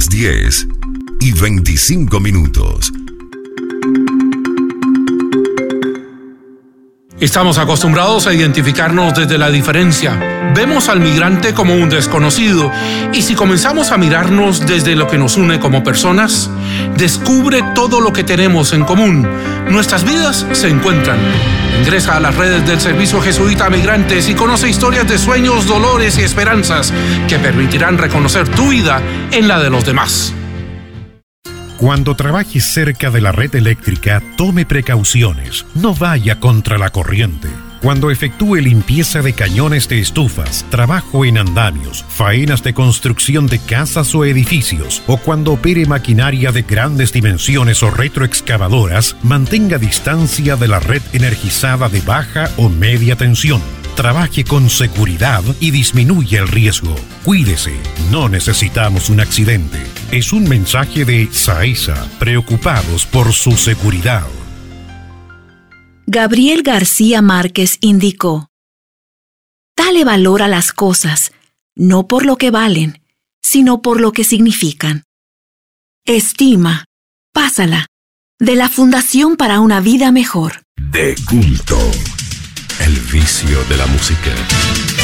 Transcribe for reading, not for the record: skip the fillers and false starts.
las 10:25. Estamos acostumbrados a identificarnos desde la diferencia. Vemos al migrante como un desconocido, y si comenzamos a mirarnos desde lo que nos une como personas, descubre todo lo que tenemos en común. Nuestras vidas se encuentran. Ingresa a las redes del Servicio Jesuita a Migrantes y conoce historias de sueños, dolores y esperanzas que permitirán reconocer tu vida en la de los demás. Cuando trabaje cerca de la red eléctrica, tome precauciones. No vaya contra la corriente. Cuando efectúe limpieza de cañones de estufas, trabajo en andamios, faenas de construcción de casas o edificios, o cuando opere maquinaria de grandes dimensiones o retroexcavadoras, mantenga distancia de la red energizada de baja o media tensión. Trabaje con seguridad y disminuya el riesgo. Cuídese, no necesitamos un accidente. Es un mensaje de SAESA, preocupados por su seguridad. Gabriel García Márquez indicó: dale valor a las cosas, no por lo que valen, sino por lo que significan. Estima, pásala, de la Fundación para una Vida Mejor. De culto. El vicio de la música.